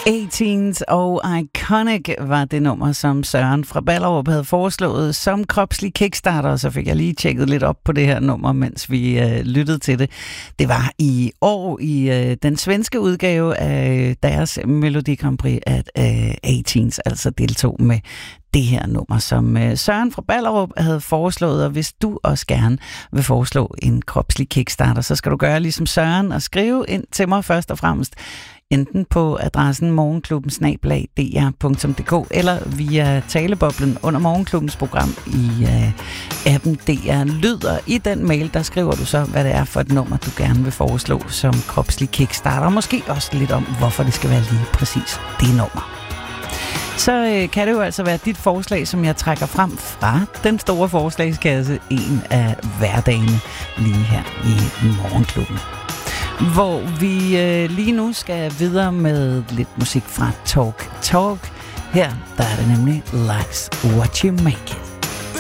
18's og Iconic var det nummer, som Søren fra Ballerup havde foreslået som kropslig kickstarter. Så fik jeg lige tjekket lidt op på det her nummer, mens vi lyttede til det. Det var i år i den svenske udgave af deres Melodi Grand Prix, at 18's altså deltog med det her nummer, som Søren fra Ballerup havde foreslået. Og hvis du også gerne vil foreslå en kropslig kickstarter, så skal du gøre ligesom Søren og skrive ind til mig først og fremmest, enten på adressen morgenklubben@dr.dk eller via taleboblen under Morgenklubbens program i appen DR Lyd. Og i den mail, der skriver du så, hvad det er for et nummer, du gerne vil foreslå som kropslig kickstarter. Og måske også lidt om, hvorfor det skal være lige præcis det nummer. Så kan det jo altså være dit forslag, som jeg trækker frem fra den store forslagskasse en af hverdagene lige her i Morgenklubben. Hvor vi lige nu skal videre med lidt musik fra Talk. Her der er det nemlig Life's What You Make It.